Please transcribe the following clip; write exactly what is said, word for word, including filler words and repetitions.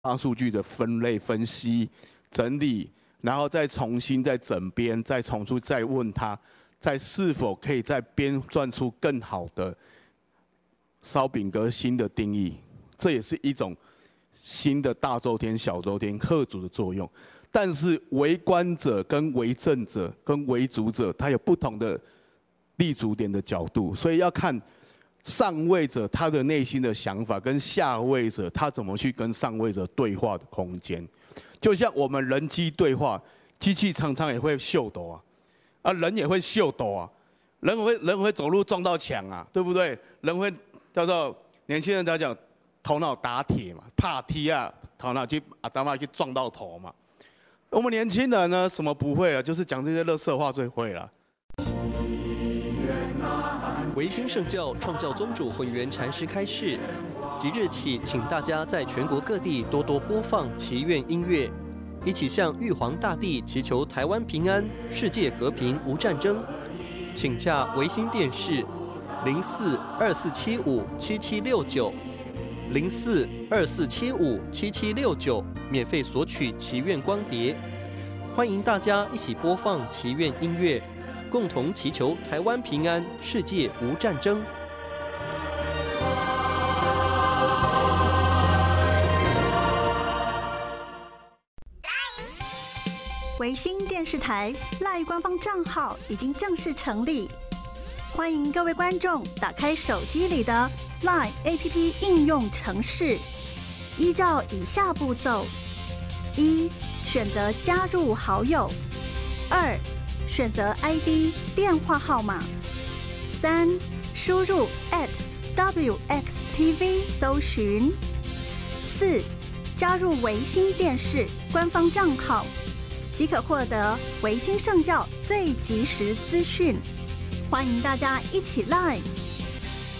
大数据的分类、分析、整理，然后再重新再整编，再重出，再问他，再是否可以再编撰出更好的烧饼格新的定义，这也是一种新的大周天、小周天贺主的作用。但是为官者、跟为政者、跟为主者，他有不同的立足点的角度，所以要看上位者他的内心的想法，跟下位者他怎么去跟上位者对话的空间。就像我们人机对话，机器常常也会秀抖啊，啊人也会秀抖啊，人会人会走路撞到墙啊，对不对？人会叫做年轻人在讲头脑打铁嘛，怕踢啊，头脑去啊他妈去撞到头嘛。我们年轻人呢，什么不会啊？就是讲这些垃圾话最会了。 维新圣教创教宗主混元禅师开示，即日起，请大家在全国各地多多播放祈愿音乐，一起向玉皇大帝祈求台湾平安、世界和平、无战争。请洽维新电视零四二四七五七七六九零四二四七五七七六九，免费索取祈愿光碟。欢迎大家一起播放祈愿音乐，共同祈求台湾平安，世界无战争。 维新电视台 LINE 官方账号已经正式成立，欢迎各位观众打开手机里的 LINE A P P 应用程式，依照以下步骤：一、选择加入好友；二、选择 I D 电话号码；三、输入 at W X T V 搜寻；四、加入维新电视官方账号，即可获得维新圣教最及时资讯。欢迎大家一起 LINE